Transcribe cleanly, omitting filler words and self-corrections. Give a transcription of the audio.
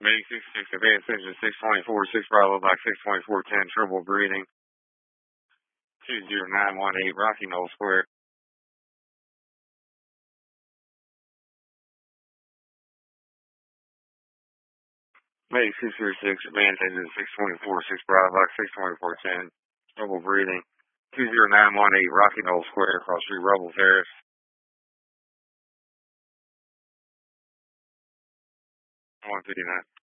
May 66, advance engine 624, 6 Bravo back 62410, trouble breathing. 20918, Rocky Knoll Square. May 636, advance engine 624, 6 Bravo back 62410, trouble breathing. 20918, Rocky Knoll Square, Cross Street, Rubble Terrace. 159.